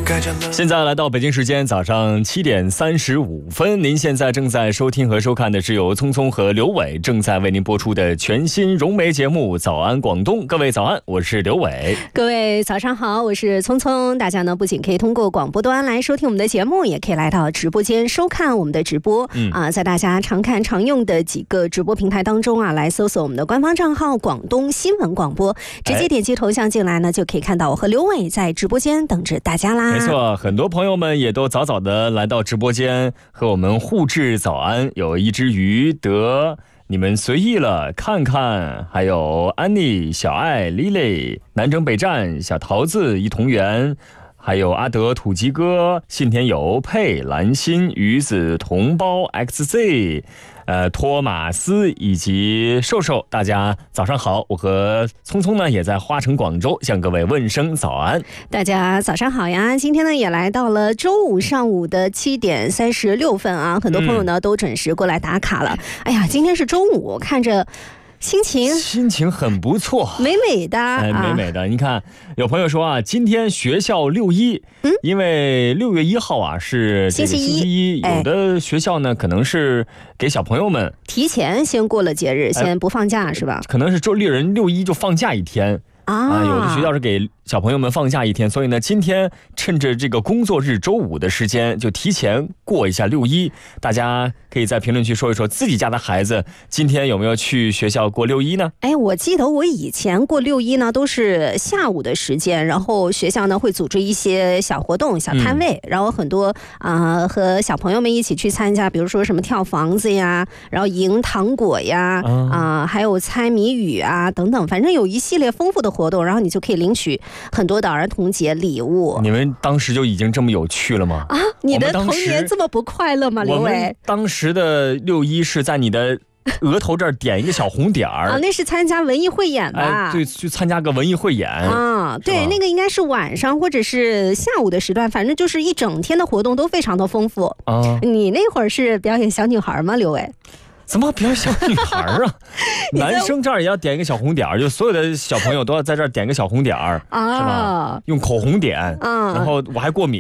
现在来到北京时间早上7点35分，您现在正在收听和收看的是由聪聪和刘伟正在为您播出的全新融媒节目《早安广东》。各位早安，我是刘伟。 各位早上好，我是聪聪。大家呢不仅可以通过广播端来收听我们的节目，也可以来到直播间收看我们的直播。在大家常看常用的几个直播平台当中来搜索我们的官方账号广东新闻广播，直接点击头像进来呢，就可以看到我和刘伟在直播间等着大家啦。 没错，很多朋友们也都早早的来到直播间和我们互致早安。有一只鱼得你们随意了看看，还有安妮、小爱、Lily、南征北战、小桃子、一同源，还有阿德、土鸡哥、信田友、佩、兰心、鱼子、同胞、XZ、托马斯以及瘦瘦，大家早上好。我和聪聪呢也在花城广州向各位问声早安。 大家早上好呀！今天呢也来到了周五上午的7点36分啊，很多朋友呢都准时过来打卡了。哎呀，今天是周五，看着心情很不错， 美美的， 美美的。你看，有朋友说啊，今天学校6一，因为6月1号啊是这个星期一，有的学校呢可能是给小朋友们提前先过了节日，先不放假是吧？ 可能是周六人6一就放假一天啊，有的学校是给小朋友们放假一天，所以呢，今天趁着这个工作日周五的时间，就提前过一下6一。大家可以在评论区说一说自己家的孩子今天有没有去学校过6一呢？ 我记得我以前过6一呢都是下午的时间，然后学校呢会组织一些小活动、小摊位，然后很多和小朋友们一起去参加，比如说什么跳房子呀，然后赢糖果呀，还有猜谜语啊等等，反正有一系列丰富的活动，然后你就可以领取很多的儿童节礼物。 你们当时就已经这么有趣了吗？ 你的童年这么不快乐吗，刘伟？ 我们当时的6一是在你的额头这儿点一个小红点儿那是参加文艺汇演吧？ 对，去参加个文艺汇演对，那个应该是晚上或者是下午的时段，反正就是一整天的活动都非常的丰富你那会儿是表演小女孩吗，刘伟？ 怎么表演小女孩啊？男生这儿也要点一个小红点儿，就所有的小朋友都要在这儿点个小红点儿是吧？用口红点然后我还过敏。